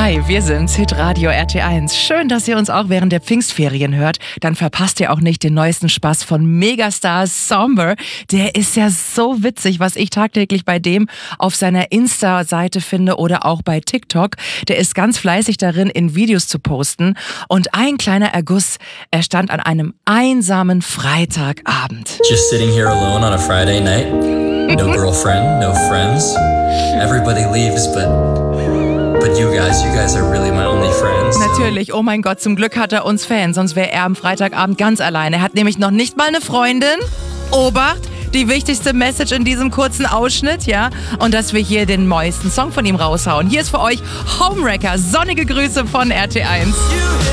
Hi, wir sind's, Hitradio RT1. Schön, dass ihr uns auch während der Pfingstferien hört. Dann verpasst ihr auch nicht den neuesten Spaß von Megastar Somber. Der ist ja so witzig, was ich tagtäglich bei dem auf seiner Insta-Seite finde oder auch bei TikTok. Der ist ganz fleißig darin, in Videos zu posten. Und ein kleiner Erguss, er stand an einem einsamen Freitagabend. Just sitting here alone on a Friday night. No girlfriend, no friends. Everybody leaves, but you guys are really my only friends. Natürlich, oh mein Gott, zum Glück hat er uns Fans, sonst wäre er am Freitagabend ganz alleine. Er hat nämlich noch nicht mal eine Freundin. Obacht, die wichtigste Message in diesem kurzen Ausschnitt, ja? Und dass wir hier den neuesten Song von ihm raushauen. Hier ist für euch Homewrecker, sonnige Grüße von RT1.